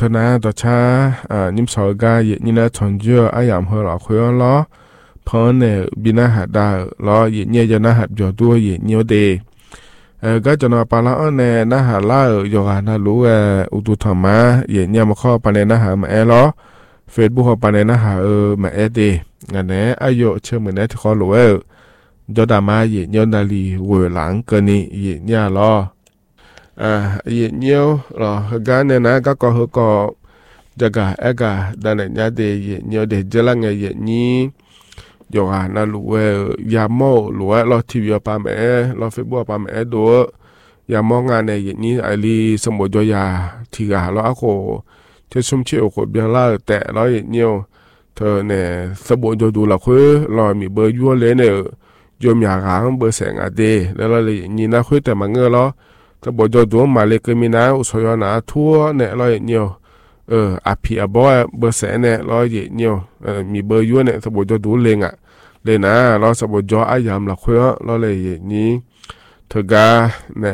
thưa na đó cha nhím sỏi ga vậy như là chọn chưa ai làm hơi là khơi lo phơi này bị na hạt đào lo vậy như cho na hạt giò tua vậy nhiều đề cái cho nó pa la này na hạt la giờ na lú u tu thầm mà vậy như mà kho pa này na hạt mà lo Facebook họ pa này na hạt mà đề ngày này ai yo chơi mình này thì khó lú cho đam mà vậy như na li vừa lãng cái này vậy như lo vậy nhiều rồi cái này na các con có jaga ega dane nyade ye nyode jelanga ye ni yoga na luwe yamo luwe lo tv pa me lo facebook pa me do yamo ngane ye ni ali somojo ya tiga lo ako te sumchi ko bien la te lo ye nyo to ne somojo du la khu lo mi be yu le ne yo mi ga be se ngade lo le ni na khu te ma nge lo somojo du ma le ke mi na u so yo na thu ne lo ye nyo à phi à bó bơ sẻ nè lo gì nhiều mi bơ yua nè sabo cho đủ lên à lên à lo sabo cho ai làm là khuya lo lấy gì ní thực ra nè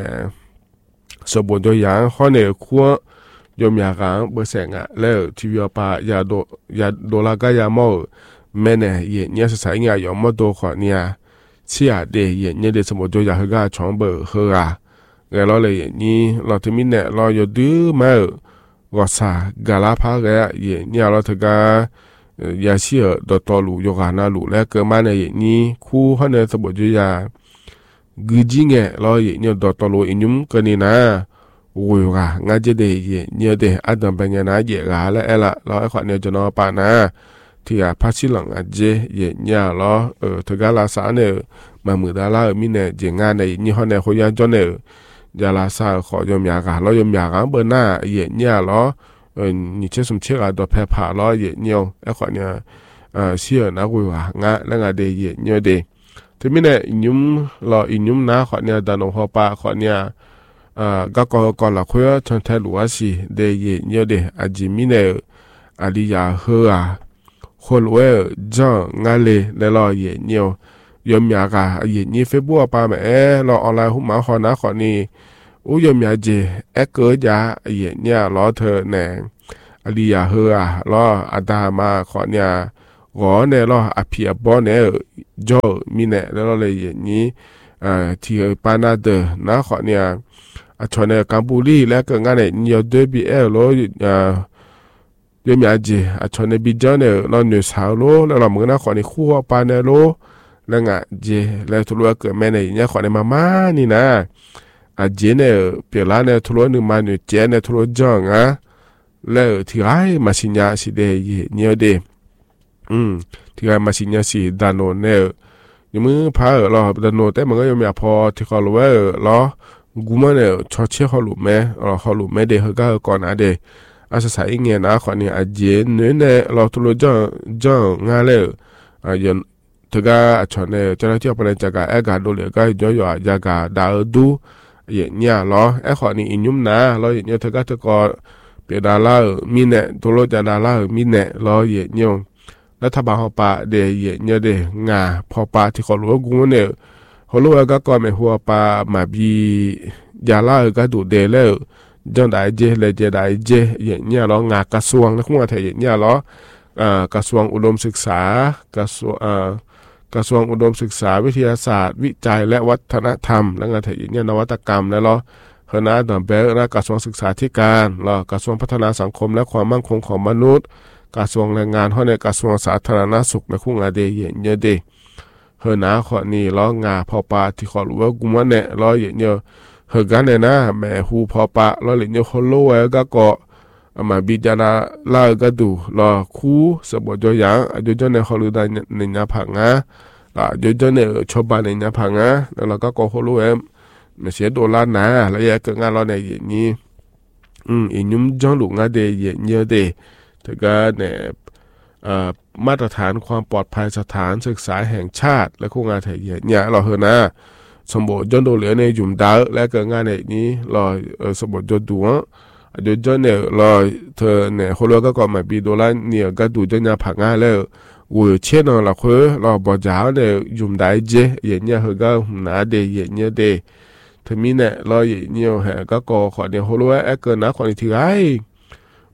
sabo cho yang họ nè khuya yom ya gang bơ sẻ à lẽ chỉ việc pa ya đô la cái ya mò mẹ nè gì nhớ sai ngay yom mò đồ khó nè chỉ à để gì nhớ để sabo cho ya hơi ga chọn bơ hơi à cái lo lấy gì ní lo thì mình nè lo yo đứa màก็สากาลาพาแกเนี่ยเราถึงก็ยาเชื่อดอตอลูยกานาลูและเกิดมาในนี้คู่เขาในสมุทรยากือจิงเงเราเนี่ยดอตอลูอินุมกันนี่นะโอ้ยกะงาจะได้เนี่ยเดอัดเป็นยังไงเยกาและละเราไอ้ขวัญเนี่ยจะนอปานะที่พาชิหลังอาเจเนี่ยเราถึงก็ลาสาเนี่ยมามือดารามีเนี่ยเจงานในนี่เขาเนี่ยเขายังจนเนี่ยยาลาซาขอยมยากาเรายมยากาเบอร์หน้าเย่เนี่ยล้อนี่เชื่อสมเชื่อตัวแพร่ผ่าล้อเย่เนี่ยไอ้ขวานเนี่ยเชื่อนะกูว่างะแล้วงาเดเย่เนี่ยเดทีนี้เนี่ยยุ่มล้อยุ่มนะขวานเนี่ยดานงหัวปลาขวานเนี่ยก็ก่อนละคุยชนแทลัวสิเดเย่เนี่ยเดอาจิมิเนี่ยอาลียาเฮอคนเวจังงาเลแล้วล้อเย่เนี่ยยมยากาเย่นี่เฟซบุ๊กปาแม่เราออนไลน์หุ่มมาขอนะขอนี่ยมยาเจเกิดยาเย่เนี่ยล้อเธอแหน่อลียาเฮอล้ออาดามาขอเนี่ยขอเนี่ยล้ออภิบอเนี่ยจอมีเนี่ยแล้วเลยเย่นี้ที่ปานาเดนะขอเนี่ยชนเนี่ยกัมพูรีแล้วก็งานเนี่ยยอดด้วยบีล้อยมยาเจชนเนี่ยบิจเนี่ยเราเหนือสาวโลแล้วเราเหมือนนะขอเนี่ยคู่ปาเนี่ยโลแล้วไงเจแล้วทุลัวเกิดแม่เนี่ยขอในมานี่นะเจเนี่ยเปลี่ยนร้านเนี่ยทุลัวหนึ่งมาเนี่ยเจเนี่ยทุลัวจังแล้วที่ไอ้มาสิญญาสิเดย์เนี่ยเดที่ไอ้มาสิญญาสิดานโนเนี่ยยังมือพาเราดานโนแต่มันก็ยังไม่พอที่เขารู้ว่าเรากูมันเนี่ยชอเชื่อเขาหลุดแม่เราเขาหลุดแม่เดย์เขาก็ก่อนนะเดย์อาศัยเงี้ยนะขอเนี่ยเจเนี่ยเราทุลัวจังงานเลยยันถึงก็ชนเนี่ยเจ้าหน้าที่ไปจากการกาดูเลยก็ย่อยๆจากการดาวดูอย่างเงี้ยล้อขอนี่อินยุ่มนะล้ออย่างเงี้ยถึงก็ถึงก็เป็นดารามีเนี่ยตัวรถจะดารามีเนี่ยล้ออย่างเงี้ยรัฐบาลเขาปะเดี๋ยวอย่างเงี้ยเดี๋ยวงาพอปะที่เขารู้ว่ากูเนี่ยเขารู้ว่าก็ไม่หัวปะมาบียาล่าก็ดูเดี๋ยวแล้วจังได้เจเลยจะได้เจอย่างเงี้ยล้องากระทรวงแล้วพวกอะไรอย่างเงี้ยล้อกระทรวงอุดมศึกษากระทรวงอุดมศึกษาวิทยาศาสตร์วิจัยและวัฒนธรรมและงานถ่ายเนี่ยนวัตกรรมและล้อคณะดอนเบลและกระทรวงศึกษาธิการล้อกระทรวงพัฒนาสังคมและความมั่นคงของมนุษย์กระทรวงแรงงานในกระทรวงสาธารณสุขและคู่งานเดียเนี่ยเดเฮนะขอนี่ล้องาพอปาที่ขอรู้ว่ากุมันเนี่ยล้อเนี่ยเฮกันเนี่ยนะแม่ฮูพอปาล้อเนี่ยคนรู้ไว้ก็เกาะมาบิจาราลาก็ดูรอคู่สบจยังจุดเนี่ยเขารู้ได้ในน้ำผังนะจุดเนี่ยชาวบ้านในน้ำผังนะแล้วเราก็เขารู้ไม่เสียดอลลาร์นะแล้วยังเกิดงานเราในอย่างนี้อีนุ่มจ้องหลุงงานเดียเยอะเดถึงก็เนี่ยมาตรฐานความปลอดภัยสถานศึกษาแห่งชาติและคู่งานไทยเนี่ยเราเห็นนะสมบูรณ์จนโดเหลือในยุ่มดาวและเกิดงานในนี้เราสมบูรณ์จนดูเดี๋ยวจนเนี่ยเราเธอเนี่ยคนเราก็มาปีโดลาเนี่ยก็ดูจนยาผังง่ายแล้วกูเช่นเราคือเราบอกจ้าเนี่ยยุ่มได้เจอย่างเงี้ยเขาก็หนาเดย์อย่างเงี้ยเดย์ถึงมีเนี่ยเราอย่างเงี้ยเหรอก็ขอเนี่ยคนเราเกินนะคนที่ไอ้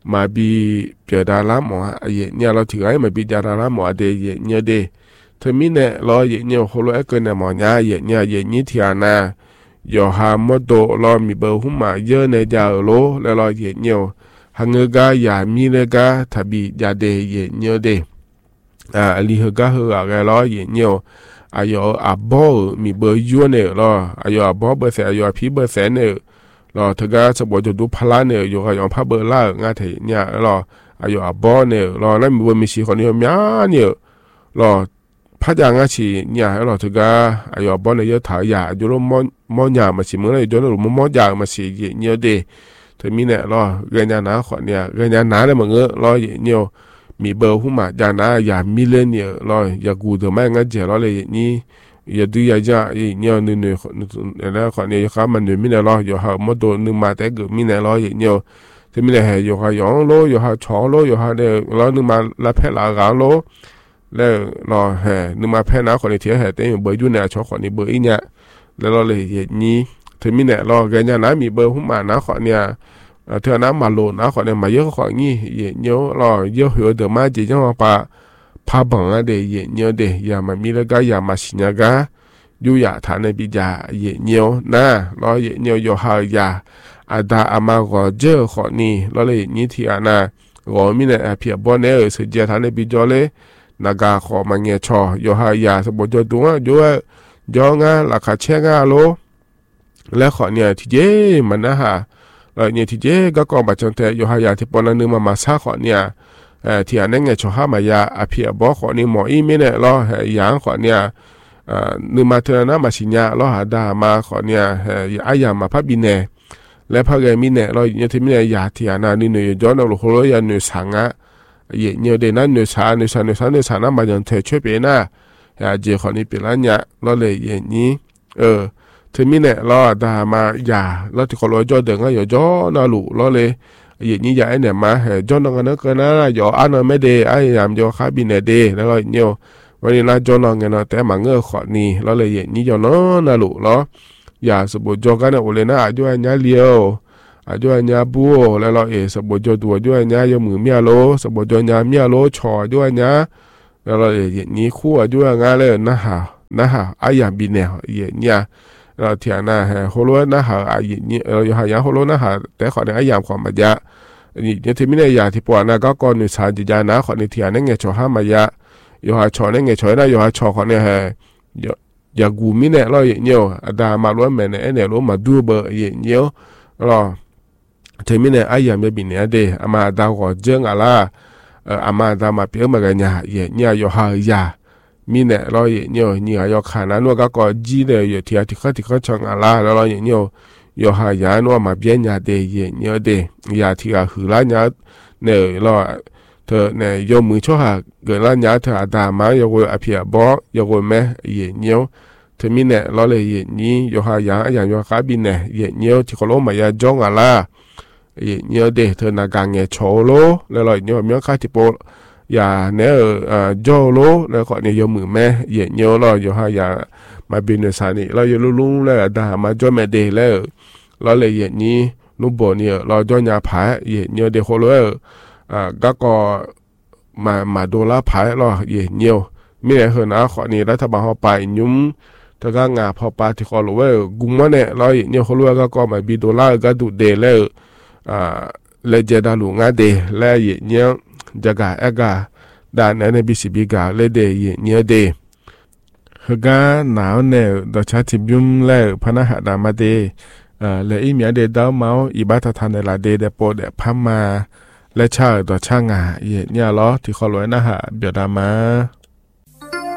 มาบีเปียดาลาหมอเย่เนี่ยเราถือไอ้มาบีดาลาหมอเดเย่เนี่ยเดเธอมีเนี่ยรอเย่เนี่ยโคโลเอเกนหมอเนี่ยเย่เนี่ยเย่นี่ที่อานาย่อหามดโดรอมีเบอร์หุ่มมาเยอะในยาโลแล้วรอเย่เนี่ยหังกายามีเลกาทบียาเดเย่เนี่ยเดลีฮกาเฮอะแกรอเย่เนี่ยอายออาบอมีเบอร์ยูเนี่ยรออายออาบอเบอร์เสอายอพีเบอร์เสเนี่ยรอเธอก็สมบูรณ์จะดูพลาเนี่ยอยู่กับยองพระเบอร์ล่างาเทียเนี่ยรออายุอาบอเนี่ยรอแล้วมีวันมีชีคนนี้มีเนี่ยรอพระจางาชีเนี่ยรอเธอก็อายุอาบอเนี่ยเยอะถ่ายยาอยู่รมอยามาชีเมื่อไรอยู่รมอยามาชีเนี่ยเดเธอมีเนี่ยรอเรียนยาหนาขอเนี่ยเรียนยาหนาเลยมึงรอเนี่ยมีเบอร์หุ่มายาหนาอย่ามีเล่นเนี่ยรออย่ากูเธอไม่งั้นเจรอเลยนี่อย่าดูอย่าจ้าเนี่ยนี่แล้วขอเนี่ยเขามันมีเนี่ยรออยู่หามดโดนึงมาแต่เกิดมีเนี่ยรอเนี่ยที่มีเนี่ยอยู่หายองโลอยู่หาชอโลอยู่หาเนี่ยรอนึงมาละแพลากาโลแล้วรอนึงมาแพนะขอเนี่ยเทียแต่เบอร์อยู่เนี่ยชอขอเนี่ยเบอร์อีเนี่ยแล้วรอเลยนี่ที่มีเนี่ยรอแกเนี่ยนะมีเบอร์หุ่มมานะขอเนี่ยเธอนะมาโลนะขอเนี่ยมาเยอะของี้เนี่ยรอเยอะหัวเดี๋ยวมาจีจังว่าปะพาบังอะเดเยเนียวเดอย่ามามีแล้วก็อย่ามาสิญญากะอยู่อย่าฐานในบิดาเยเนียวนะรอเยเนียวอยู่หายาอาดาอามาก็เจอขอนี่รอเลยนี่ที่อานาก็มีเนี่ยเพียบบ่เนอสิเจฐานในบิจอเลยนากาขอมาเงชออยู่หายาสมบูรณ์ตัวอยู่จองาราคาเชงาโลและขอเนี่ยที่เจมันนะฮะแล้วเนี่ยที่เจก็บัดจังแต่อยู่หายาที่ปนนึงมาซาขอเนี่ยที่อันนั้นไงชอบหามายาอภิบอกขอนี่หมออีไม่เนี่ยรออย่างขอเนี่ยนึกมาเถอะนะมาสิญญารอหาดามาขอเนี่ยอายามาพับบินเน่และพักแกมิเนี่ยรอเนี่ยที่มิเนี่ยยาที่อันนั้นนี่เนยย้อนเอาลูกโคลยาเนื้อสังอ่ะเนี่ยเดนั้นเนื้อสานะมาอย่างเธอช่วยเป็นนะเจขอนี่เป็นแล้วเนี่ยรอเลยอย่างนี้ที่มิเนี่ยรอดามายาแล้วที่โคลยย้อนเดินก็อย่าย้อนเอาลูกรอเลยอย่างนี้อย่าไอ้เนี่ยมาจอนงนั้นก็นะอย่าอันไม่ได้ไอ้ยามอย่าข้าบินเดแล้วก็เนี่ยวันนี้นะจอนงเนาะแต่มาเงือขอนี่แล้วเลยอย่างนี้อย่าเนาะนะลูกเนาะอย่าสมบูรณ์จอกันนะโอเลนะอายุอันยาเลี้ยวอายุอันยาบัวแล้วเราสมบูรณ์จอตัวอายุอันยายมือเมียโลสมบูรณ์จอยาเมียโลชออายุอันยาแล้วเราอย่างนี้คู่อายุอันงาเลยนะฮะไอ้ยามบินเนี่ยอย่างเนี้ยเราเทียนะโฮโลนะฮะไอ้เนี่ยอยู่หายาโฮโลนะฮะแต่ขอเนี่ยไอ้ยามความมันยะนี่เนี่ยที่มิเนี่ยยาที่ปวดนะก็ก่อนหนึ่งสารจิจานะขอในเทียนนั่งเงยชอห้ามายะอยู่หาชอนั่งเงยชอนะอยู่หาชอขอเนี่ยอย่ากูมิเนี่ยเราอย่างเงี้ยอาดามาล้วนแม่เนี่ยเนี่ยล้วนมาดูเบอร์อย่างเงี้ยเราที่มิเนี่ยไอ้ยามไม่บินเนี่ยเดอามาดาวก็เจิงอะไรอามาดามาเปียมากันเนี่ยอยู่หายามีเนี่ยเราอย่างเงี้ยนี่อยู่ขานั้นว่าก็จีเนี่ยอยู่ที่ที่เขาชงอะไรแล้วเราอย่างเงี้ยอยู่หายาโน่มาเบียนยาเดยเนี่ยเดยาที่ก็คือร้านยาเนี่ยเราเธอเนี่ยยกมือช่วยหาเกิดร้านยาเธออาดามาอยู่กับอภิบอกอยู่กับแม่เนี่ยเธอมีเนี่ยเราเลยนี่อยู่หายาอย่างอยู่ขาบินเนี่ยเนี่ยที่เขาลงมายาจ้องอะไรเนี่ยเดเธอนากางเงยโชโลแล้วเราเนี่ยมีข้าที่โปอย่าเนี่ยโจโลแล้วก็เนี่ยยกมือแม่เนี่ยเราอยู่หายามาบินในสถานีเราอยู่ลุงแล้วดามาจ้องแม่เดแล้วเราเลยนี้นุบเนี่ยเราจ้องยาผายเนี่ยเดโคโลก็มาดูแลผายเราเนี่ยมีอะไรเหรอนะขอนี่รัฐบาลเขาไปยุ่มถ้าก็งาพอปาที่เขารู้ว่ากุมมันเนี่ยเราเนี่ยเขารู้ว่าก็มาบินดูแลก็ดูเดแล้วเลเจดาลุงาเดแล้วเนี่ยจะกะเอกะด้านในบิสิบิกาเลเดเนี่ยเดฮกาหนาวเนี่ยดอกชาติยุ่มแล้วพนักดามาเดและอีเมียเดดาวเมาอีบัตทันในลาเดเดโปเดพัมมาและชาตัวช่างเนี่ยล้อที่เขาลอยนะฮะเบียดามา